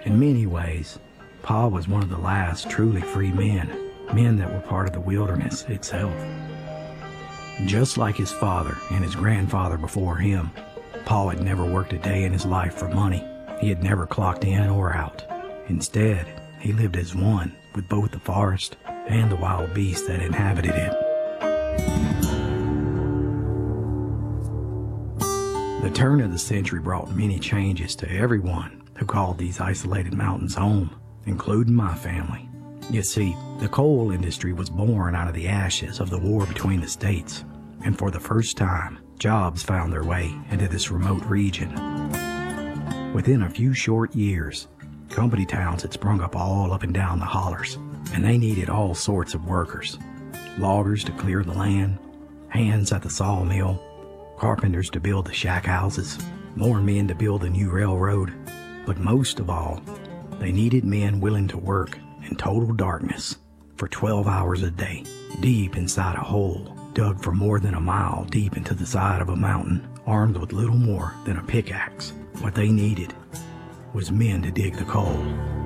In many ways, Pa was one of the last truly free men that were part of the wilderness itself. Just like his father and his grandfather before him, Pa had never worked a day in his life for money. He had never clocked in or out. Instead, he lived as one with both the forest and the wild beasts that inhabited it. The turn of the century brought many changes to everyone who called these isolated mountains home, including my family. You see, the coal industry was born out of the ashes of the war between the states, and for the first time, jobs found their way into this remote region. Within a few short years, company towns had sprung up all up and down the hollers, and they needed all sorts of workers. Loggers to clear the land, hands at the sawmill, carpenters to build the shack houses, more men to build the new railroad. But most of all, they needed men willing to work in total darkness for 12 hours a day, deep inside a hole dug for more than a mile deep into the side of a mountain, armed with little more than a pickaxe. What they needed was men to dig the coal.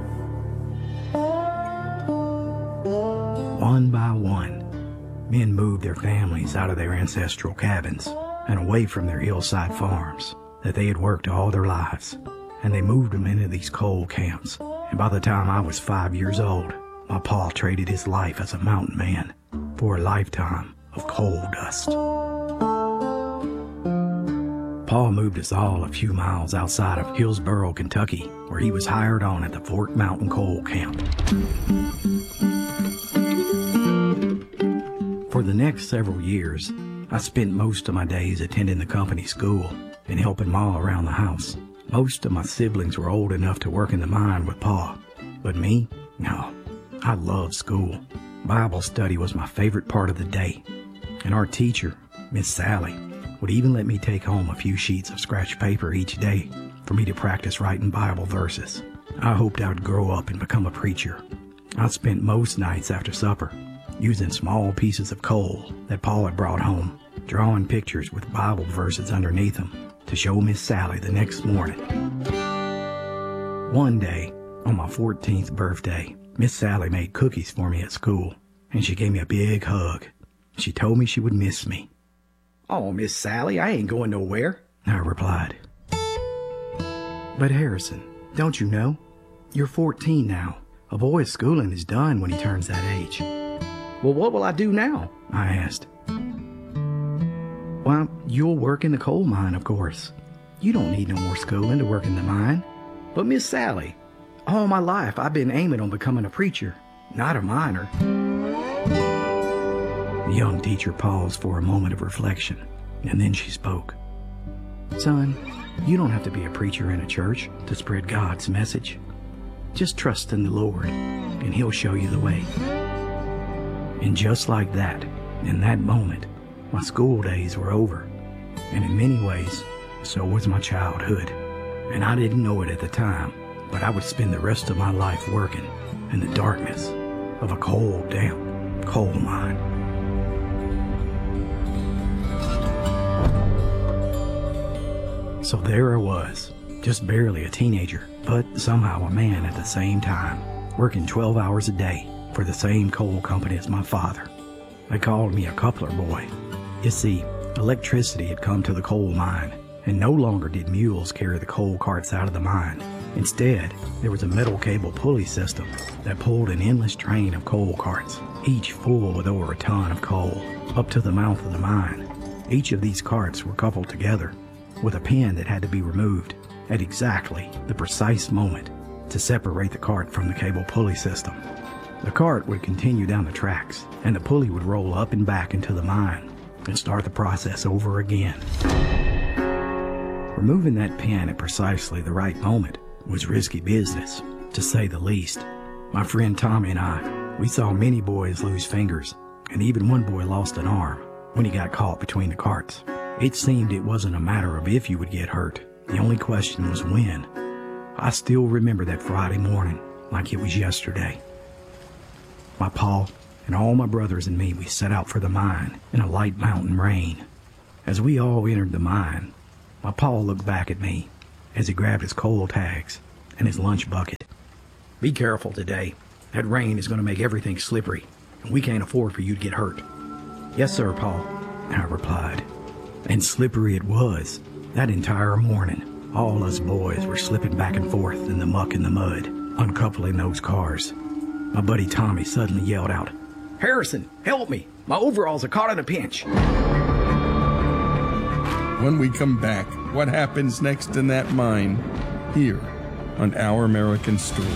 One by one, men moved their families out of their ancestral cabins and away from their hillside farms that they had worked all their lives, and they moved them into these coal camps. And by the time I was 5 years old, my pa traded his life as a mountain man for a lifetime of coal dust. Pa moved us all a few miles outside of Hillsboro, Kentucky, where he was hired on at the Fork Mountain Coal Camp. For the next several years, I spent most of my days attending the company school and helping Ma around the house. Most of my siblings were old enough to work in the mine with Pa, but me? No, I loved school. Bible study was my favorite part of the day, and our teacher, Miss Sally, would even let me take home a few sheets of scratch paper each day for me to practice writing Bible verses. I hoped I would grow up and become a preacher. I spent most nights after supper using small pieces of coal that Pa had brought home, drawing pictures with Bible verses underneath them to show Miss Sally the next morning. One day, on my 14th birthday, Miss Sally made cookies for me at school, and she gave me a big hug. She told me she would miss me. "Oh, Miss Sally, I ain't going nowhere," I replied. "But Harrison, don't you know? You're 14 now. A boy's schooling is done when he turns that age." "Well, what will I do now?" I asked. "Why, you'll work in the coal mine, of course. You don't need no more schooling to work in the mine." "But Miss Sally, all my life I've been aiming on becoming a preacher, not a miner." The young teacher paused for a moment of reflection, and then she spoke. "Son, you don't have to be a preacher in a church to spread God's message. Just trust in the Lord, and He'll show you the way." And just like that, in that moment, my school days were over, and in many ways, so was my childhood. And I didn't know it at the time, but I would spend the rest of my life working in the darkness of a cold, damp coal mine. So there I was, just barely a teenager, but somehow a man at the same time, working 12 hours a day for the same coal company as my father. They called me a coupler boy. You see, electricity had come to the coal mine, and no longer did mules carry the coal carts out of the mine. Instead, there was a metal cable pulley system that pulled an endless train of coal carts, each full with over a ton of coal, up to the mouth of the mine. Each of these carts were coupled together with a pin that had to be removed at exactly the precise moment to separate the cart from the cable pulley system. The cart would continue down the tracks, and the pulley would roll up and back into the mine and start the process over again. Removing that pin at precisely the right moment was risky business, to say the least. My friend Tommy and I, we saw many boys lose fingers, and even one boy lost an arm when he got caught between the carts. It seemed it wasn't a matter of if you would get hurt. The only question was when. I still remember that Friday morning like it was yesterday. My pa and all my brothers and me, we set out for the mine in a light mountain rain. As we all entered the mine, my pa looked back at me as he grabbed his coal tags and his lunch bucket Be careful today. That rain is going to make everything slippery, and we can't afford for you to get hurt. Yes, sir, Paul, I replied. And slippery it was. That entire morning, all us boys were slipping back and forth in the muck and the mud, uncoupling those cars. My buddy Tommy suddenly yelled out, "Harrison, help me! My overalls are caught in a pinch!" When we come back, what happens next in that mine? Here on Our American Stories.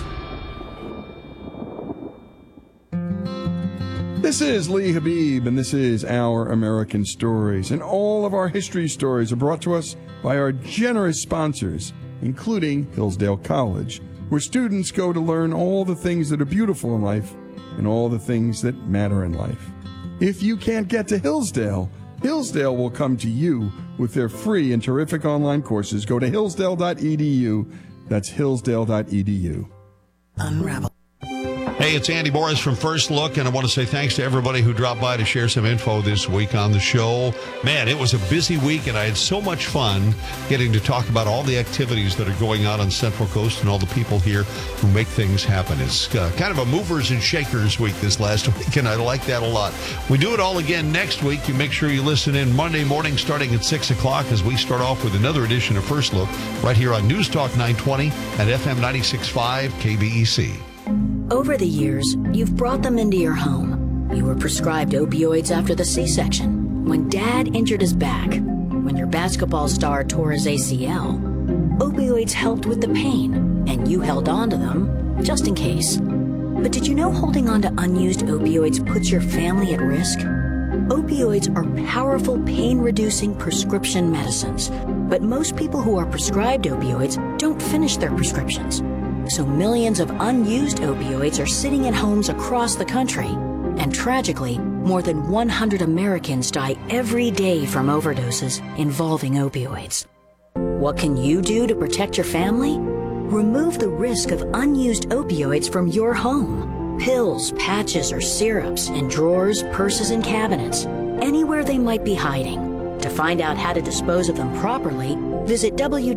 This is Lee Habib, and this is Our American Stories. And all of our history stories are brought to us by our generous sponsors, including Hillsdale College, where students go to learn all the things that are beautiful in life and all the things that matter in life. If you can't get to Hillsdale, Hillsdale will come to you with their free and terrific online courses. Go to hillsdale.edu. That's hillsdale.edu. Unravel. Hey, it's Andy Morris from First Look, and I want to say thanks to everybody who dropped by to share some info this week on the show. Man, it was a busy week, and I had so much fun getting to talk about all the activities that are going on Central Coast and all the people here who make things happen. It's kind of a movers and shakers week this last week, and I like that a lot. We do it all again next week. You make sure you listen in Monday morning starting at 6 o'clock as we start off with another edition of First Look right here on News Talk 920 and FM 96.5 KBEC. Over the years, you've brought them into your home. You were prescribed opioids after the C-section, when Dad injured his back, when your basketball star tore his ACL. Opioids helped with the pain, and you held on to them just in case. But did you know holding on to unused opioids puts your family at risk? Opioids are powerful pain-reducing prescription medicines, but most people who are prescribed opioids don't finish their prescriptions. So millions of unused opioids are sitting in homes across the country. And tragically, more than 100 Americans die every day from overdoses involving opioids. What can you do to protect your family? Remove the risk of unused opioids from your home. Pills, patches, or syrups in drawers, purses, and cabinets, anywhere they might be hiding. To find out how to dispose of them properly, visit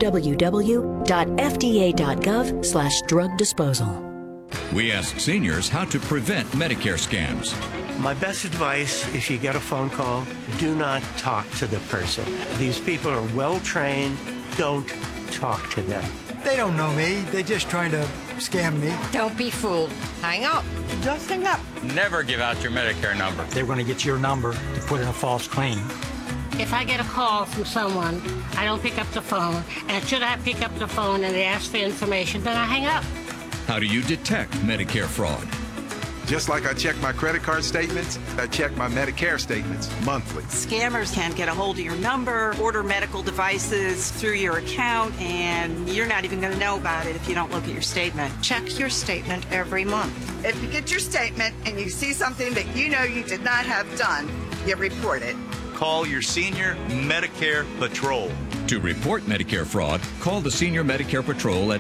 www.fda.gov/drug disposal. We ask seniors how to prevent Medicare scams. My best advice, if you get a phone call, do not talk to the person. These people are well trained. Don't talk to them. They don't know me. They're just trying to scam me. Don't be fooled. Hang up. Just hang up. Never give out your Medicare number. They're going to get your number to put in a false claim. If I get a call from someone, I don't pick up the phone. And should I pick up the phone and they ask for information, then I hang up. How do you detect Medicare fraud? Just like I check my credit card statements, I check my Medicare statements monthly. Scammers can get a hold of your number, order medical devices through your account, and you're not even going to know about it if you don't look at your statement. Check your statement every month. If you get your statement and you see something that you know you did not have done, you report it. Call your Senior Medicare Patrol. To report Medicare fraud, call the Senior Medicare Patrol at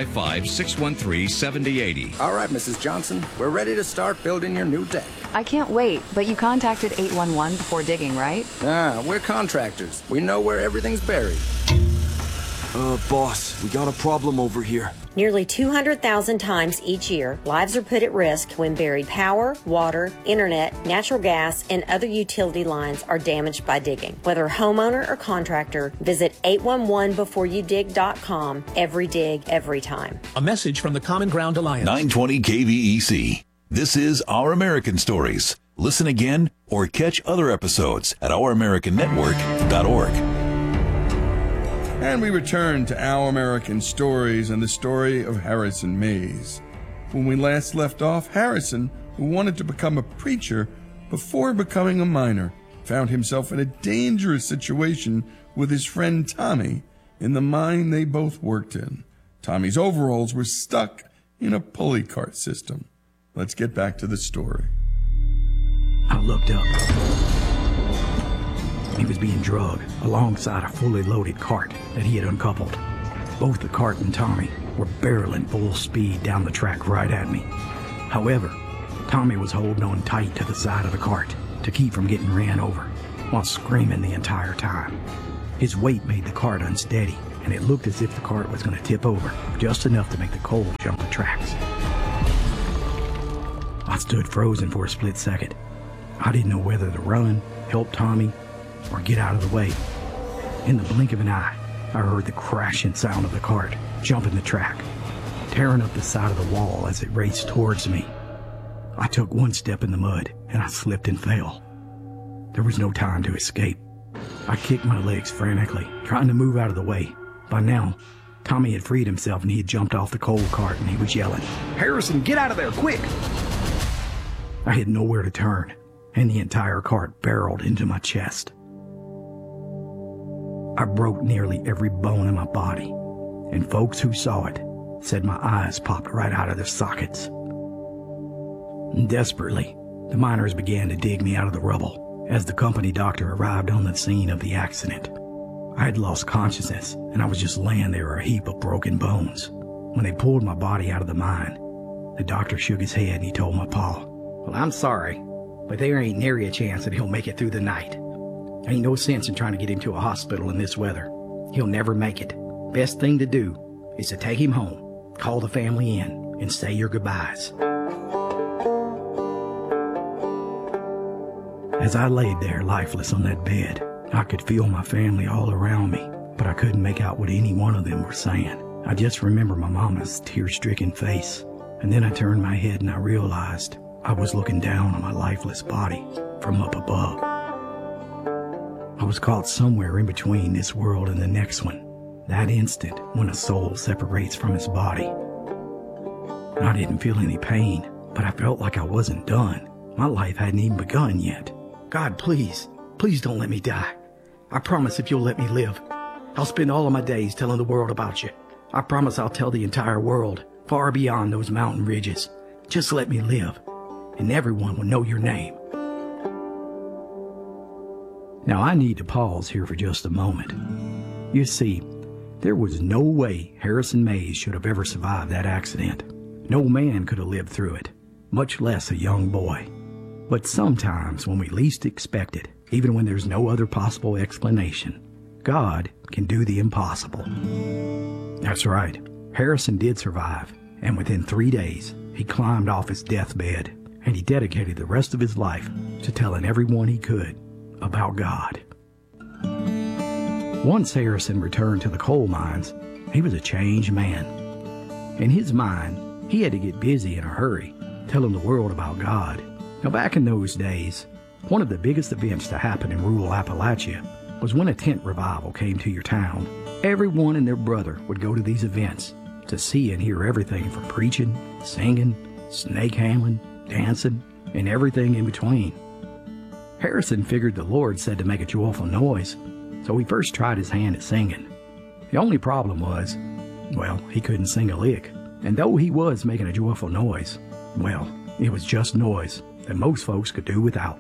855-613-7080. All right, Mrs. Johnson, we're ready to start building your new deck. I can't wait, but you contacted 811 before digging, right? We're contractors. We know where everything's buried. Boss, we got a problem over here. Nearly 200,000 times each year, lives are put at risk when buried power, water, internet, natural gas, and other utility lines are damaged by digging. Whether homeowner or contractor, visit 811beforeyoudig.com. Every dig, every time. A message from the Common Ground Alliance. 920 KVEC. This is Our American Stories. Listen again or catch other episodes at ouramericannetwork.org. And we return to Our American Stories and the story of Harrison Mays. When we last left off, Harrison, who wanted to become a preacher before becoming a miner, found himself in a dangerous situation with his friend Tommy in the mine they both worked in. Tommy's overalls were stuck in a pulley cart system. Let's get back to the story. I looked up. He was being drugged alongside a fully loaded cart that he had uncoupled. Both the cart and Tommy were barreling full speed down the track right at me. However, Tommy was holding on tight to the side of the cart to keep from getting ran over, while screaming the entire time. His weight made the cart unsteady and it looked as if the cart was going to tip over, just enough to make the coal jump the tracks. I stood frozen for a split second. I didn't know whether to run, help Tommy, or get out of the way. In the blink of an eye, I heard the crashing sound of the cart jumping the track, tearing up the side of the wall as it raced towards me. I took one step in the mud, and I slipped and fell. There was no time to escape. I kicked my legs frantically, trying to move out of the way. By now, Tommy had freed himself and he had jumped off the coal cart and he was yelling, "Harrison, get out of there, quick!" I had nowhere to turn, and the entire cart barreled into my chest. I broke nearly every bone in my body, and folks who saw it said my eyes popped right out of their sockets. Desperately, the miners began to dig me out of the rubble as the company doctor arrived on the scene of the accident. I had lost consciousness, and I was just laying there a heap of broken bones. When they pulled my body out of the mine, the doctor shook his head and he told my pa, "Well, I'm sorry, but there ain't nary a chance that he'll make it through the night. Ain't no sense in trying to get him to a hospital in this weather. He'll never make it. Best thing to do is to take him home, call the family in, and say your goodbyes." As I laid there lifeless on that bed, I could feel my family all around me, but I couldn't make out what any one of them were saying. I just remember my mama's tear-stricken face, and then I turned my head and I realized I was looking down on my lifeless body from up above. I was caught somewhere in between this world and the next one, that instant when a soul separates from its body. I didn't feel any pain, but I felt like I wasn't done. My life hadn't even begun yet. God, please, please don't let me die. I promise if you'll let me live, I'll spend all of my days telling the world about you. I promise I'll tell the entire world, far beyond those mountain ridges. Just let me live, and everyone will know your name. Now I need to pause here for just a moment. You see, there was no way Harrison Mays should have ever survived that accident. No man could have lived through it, much less a young boy. But sometimes when we least expect it, even when there's no other possible explanation, God can do the impossible. That's right, Harrison did survive, and within 3 days, he climbed off his deathbed, and he dedicated the rest of his life to telling everyone he could about God. Once Harrison returned to the coal mines, he was a changed man. In his mind, he had to get busy in a hurry, telling the world about God. Now, back in those days, one of the biggest events to happen in rural Appalachia was when a tent revival came to your town. Everyone and their brother would go to these events to see and hear everything from preaching, singing, snake handling, dancing, and everything in between. Harrison figured the Lord said to make a joyful noise, so he first tried his hand at singing. The only problem was, well, he couldn't sing a lick. And though he was making a joyful noise, well, it was just noise that most folks could do without.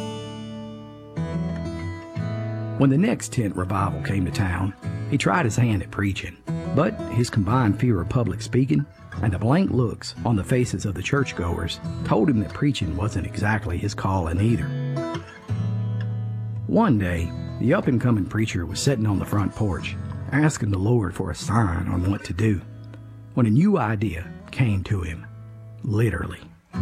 When the next tent revival came to town, he tried his hand at preaching, but his combined fear of public speaking and the blank looks on the faces of the churchgoers told him that preaching wasn't exactly his calling either. One day, the up-and-coming preacher was sitting on the front porch, asking the Lord for a sign on what to do, when a new idea came to him, literally.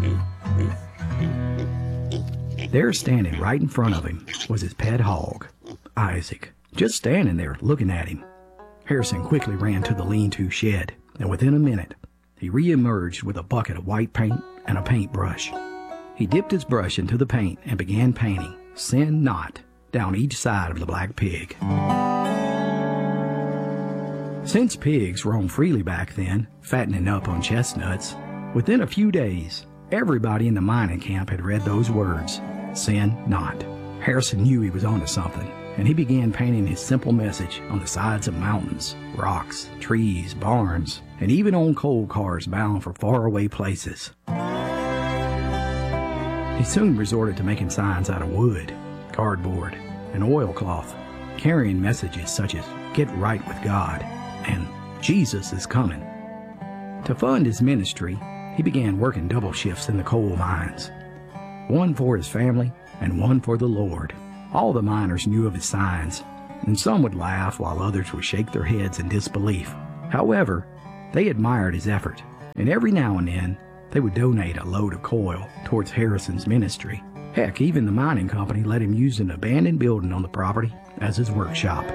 There, standing right in front of him, was his pet hog, Isaac, just standing there looking at him. Harrison quickly ran to the lean-to shed, and within a minute, he re-emerged with a bucket of white paint and a paintbrush. He dipped his brush into the paint and began painting, "Sin Not," down each side of the black pig. Since pigs roamed freely back then, fattening up on chestnuts, within a few days, everybody in the mining camp had read those words, "Sin Not." Harrison knew he was onto something, and he began painting his simple message on the sides of mountains, rocks, trees, barns, and even on coal cars bound for faraway places. He soon resorted to making signs out of wood, cardboard, and oilcloth, carrying messages such as "Get right with God" and "Jesus is coming." To fund his ministry, he began working double shifts in the coal mines, one for his family and one for the Lord. All the miners knew of his signs, and some would laugh while others would shake their heads in disbelief. However, they admired his effort, and every now and then they would donate a load of coal towards Harrison's ministry. Heck, even the mining company let him use an abandoned building on the property as his workshop.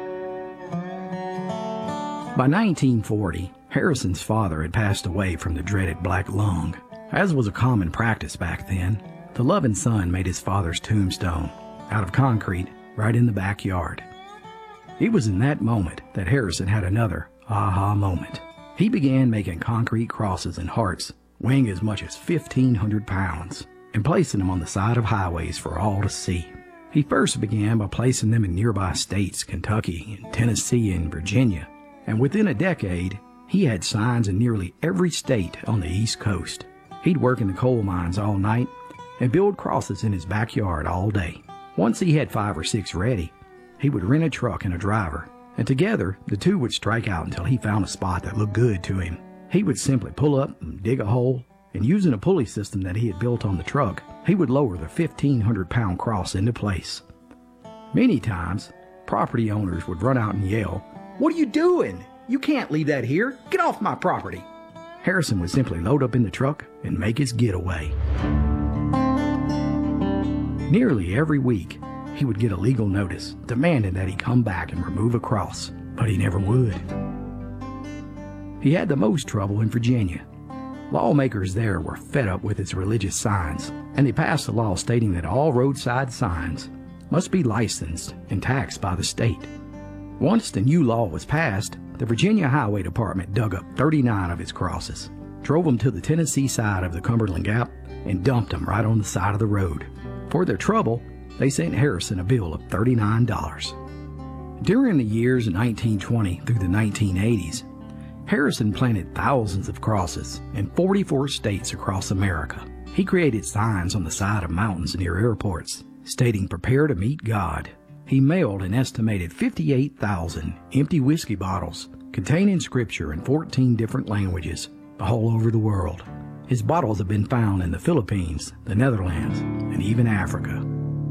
By 1940, Harrison's father had passed away from the dreaded black lung. As was a common practice back then, the loving son made his father's tombstone out of concrete right in the backyard. It was in that moment that Harrison had another aha moment. He began making concrete crosses and hearts weighing as much as 1,500 pounds and placing them on the side of highways for all to see. He first began by placing them in nearby states, Kentucky and Tennessee and Virginia, and within a decade, he had signs in nearly every state on the East Coast. He'd work in the coal mines all night and build crosses in his backyard all day. Once he had 5 or 6 ready, he would rent a truck and a driver, and together the two would strike out until he found a spot that looked good to him. He would simply pull up and dig a hole, and using a pulley system that he had built on the truck, he would lower the 1,500-pound cross into place. Many times, property owners would run out and yell, "What are you doing? You can't leave that here. Get off my property." Harrison would simply load up in the truck and make his getaway. Nearly every week, he would get a legal notice demanding that he come back and remove a cross, but he never would. He had the most trouble in Virginia. Lawmakers there were fed up with his religious signs, and they passed a law stating that all roadside signs must be licensed and taxed by the state. Once the new law was passed, the Virginia Highway Department dug up 39 of his crosses, drove them to the Tennessee side of the Cumberland Gap, and dumped them right on the side of the road. For their trouble, they sent Harrison a bill of $39. During the years 1920 through the 1980s, Harrison planted thousands of crosses in 44 states across America. He created signs on the side of mountains near airports stating "Prepare to meet God." He mailed an estimated 58,000 empty whiskey bottles containing scripture in 14 different languages all over the world. His bottles have been found in the Philippines, the Netherlands, and even Africa.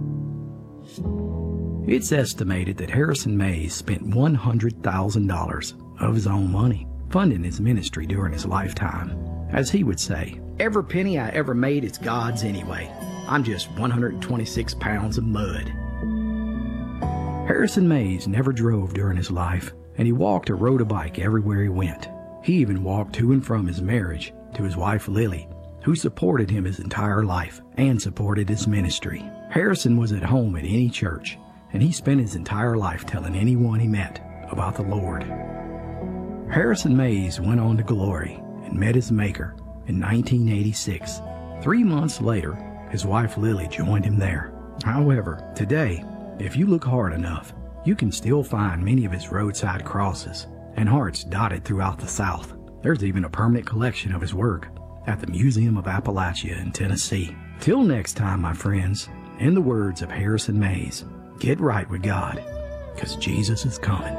It's estimated that Harrison Mays spent $100,000 of his own money funding his ministry during his lifetime. As he would say, "Every penny I ever made is God's anyway. I'm just 126 pounds of mud." Harrison Mays never drove during his life, and he walked or rode a bike everywhere he went. He even walked to and from his marriage to his wife Lily, who supported him his entire life and supported his ministry. Harrison was at home at any church, and he spent his entire life telling anyone he met about the Lord. Harrison Mays went on to glory and met his Maker in 1986. 3 months later, his wife Lily joined him there. However, today, if you look hard enough, you can still find many of his roadside crosses and hearts dotted throughout the South. There's even a permanent collection of his work at the Museum of Appalachia in Tennessee. Till next time, my friends, in the words of Harrison Mays, get right with God, because Jesus is coming.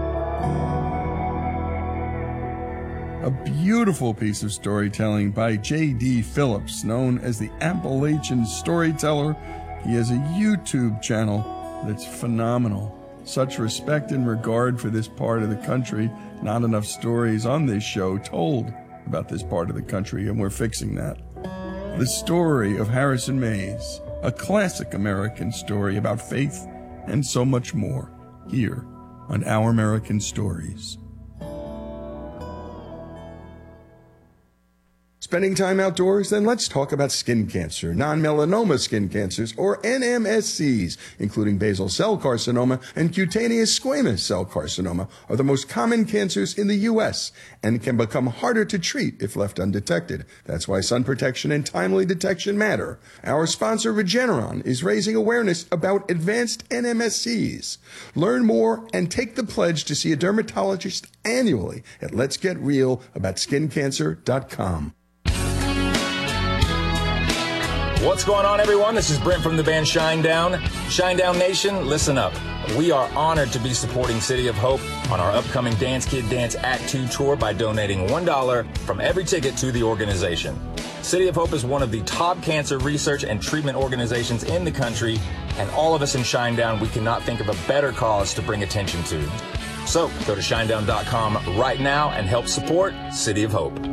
A beautiful piece of storytelling by J.D. Phillips, known as the Appalachian Storyteller. He has a YouTube channel that's phenomenal. Such respect and regard for this part of the country. Not enough stories on this show told about this part of the country, and we're fixing that. The story of Harrison Mays, a classic American story about faith and so much more, here on Our American Stories. Spending time outdoors? Then let's talk about skin cancer. Non-melanoma skin cancers, or NMSCs, including basal cell carcinoma and cutaneous squamous cell carcinoma, are the most common cancers in the U.S. and can become harder to treat if left undetected. That's why sun protection and timely detection matter. Our sponsor, Regeneron, is raising awareness about advanced NMSCs. Learn more and take the pledge to see a dermatologist annually at letsgetrealaboutSkinCancer.com. What's going on, everyone? This is Brent from the band Shinedown. Shinedown Nation, listen up. We are honored to be supporting City of Hope on our upcoming Dance Kid Dance Act 2 tour by donating $1 from every ticket to the organization. City of Hope is one of the top cancer research and treatment organizations in the country, and all of us in Shinedown, we cannot think of a better cause to bring attention to. So go to shinedown.com right now and help support City of Hope.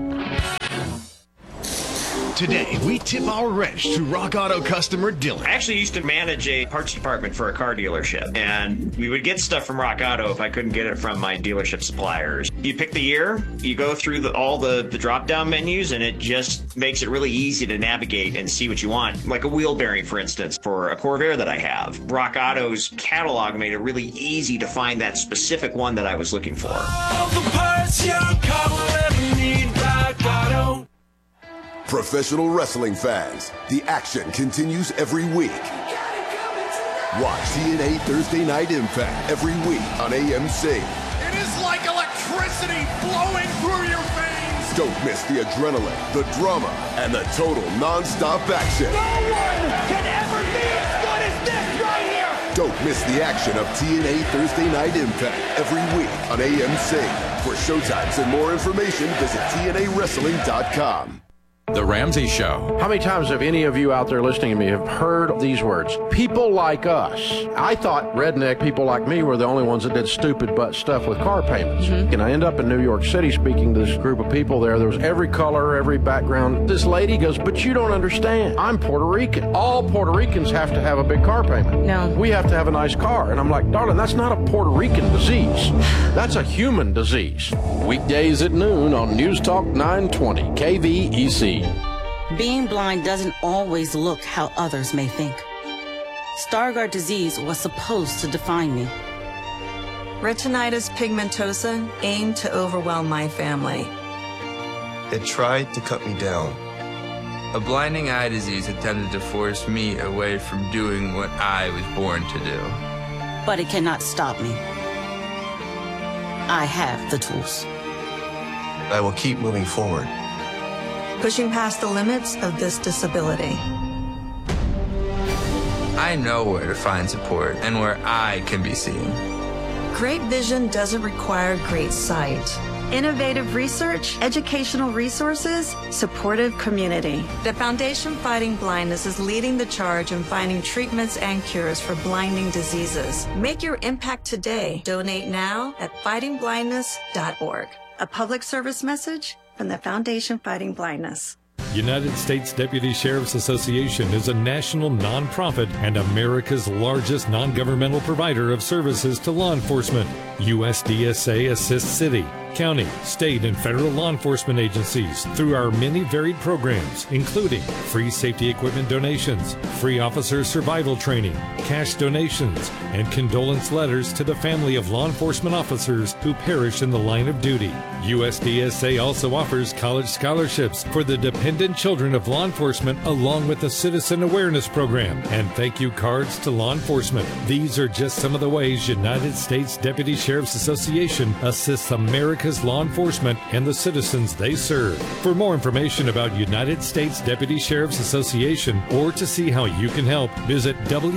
Today, we tip our wrench to Rock Auto customer Dylan. I actually used to manage a parts department for a car dealership, and we would get stuff from Rock Auto if I couldn't get it from my dealership suppliers. You pick the year, you go through all the drop-down menus, and it just makes it really easy to navigate and see what you want. Like a wheel bearing, for instance, for a Corvair that I have. Rock Auto's catalog made it really easy to find that specific one that I was looking for. All the parts your car will ever need, Rock Auto. Professional wrestling fans, the action continues every week. Watch TNA Thursday Night Impact every week on AMC. It is like electricity flowing through your veins. Don't miss the adrenaline, the drama, and the total non-stop action. No one can ever be as good as this right here. Don't miss the action of TNA Thursday Night Impact every week on AMC. For showtimes and more information, visit TNAWrestling.com. The Ramsey Show. How many times have any of you out there listening to me have heard these words? People like us. I thought redneck people like me were the only ones that did stupid butt stuff with car payments. And I end up in New York City speaking to this group of people there. There was every color, every background. This lady goes, but you don't understand. I'm Puerto Rican. All Puerto Ricans have to have a big car payment. No. We have to have a nice car. And I'm like, darling, that's not a Puerto Rican disease. That's a human disease. Weekdays at noon on News Talk 920, KVEC. Being blind doesn't always look how others may think. Stargardt disease was supposed to define me. Retinitis pigmentosa aimed to overwhelm my family. It tried to cut me down. A blinding eye disease attempted to force me away from doing what I was born to do. But it cannot stop me. I have the tools. I will keep moving forward. Pushing past the limits of this disability. I know where to find support and where I can be seen. Great vision doesn't require great sight. Innovative research, educational resources, supportive community. The Foundation Fighting Blindness is leading the charge in finding treatments and cures for blinding diseases. Make your impact today. Donate now at fightingblindness.org. A public service message from the Foundation Fighting Blindness. United States Deputy Sheriff's Association is a national nonprofit and America's largest non-governmental provider of services to law enforcement. USDSA assists city, county, state, and federal law enforcement agencies through our many varied programs, including free safety equipment donations, free officer survival training, cash donations, and condolence letters to the family of law enforcement officers who perish in the line of duty. USDSA also offers college scholarships for the dependent children of law enforcement, along with a citizen awareness program and thank you cards to law enforcement. These are just some of the ways United States Deputy Sheriff's Association assists America's law enforcement and the citizens they serve. For more information about United States Deputy Sheriff's Association or to see how you can help, visit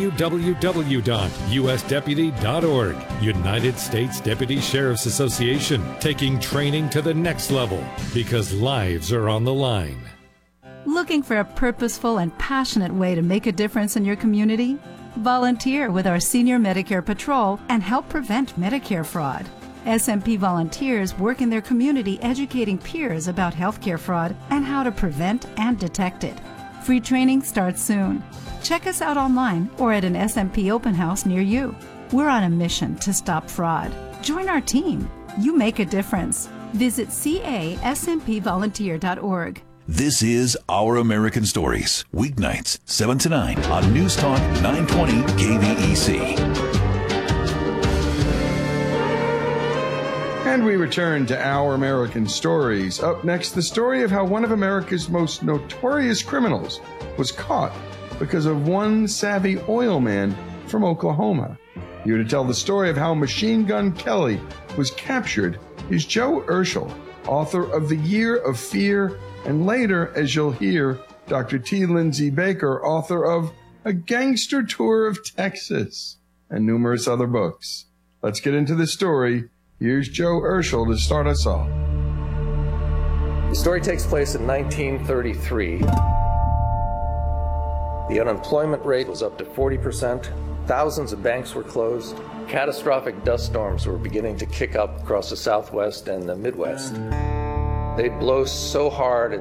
www.usdeputy.org. United States Deputy Sheriff's Association, taking training to the next level because lives are on the line. Looking for a purposeful and passionate way to make a difference in your community? Volunteer with our Senior Medicare Patrol and help prevent Medicare fraud. SMP volunteers work in their community educating peers about healthcare fraud and how to prevent and detect it. Free training starts soon. Check us out online or at an SMP open house near you. We're on a mission to stop fraud. Join our team. You make a difference. Visit caSMPvolunteer.org. This is Our American Stories, weeknights, 7 to 9 on News Talk 920 KVEC. And we return to Our American Stories. Up next, the story of how one of America's most notorious criminals was caught because of one savvy oil man from Oklahoma. Here to tell the story of how Machine Gun Kelly was captured is Joe Urschel, author of The Year of Fear, and later, as you'll hear, Dr. T. Lindsay Baker, author of A Gangster Tour of Texas. and numerous other books. Let's get into the story. Here's Joe Urschel to start us off. The story takes place in 1933. The unemployment rate was up to 40%. Thousands of banks were closed. Catastrophic dust storms were beginning to kick up across the Southwest and the Midwest. They'd blow so hard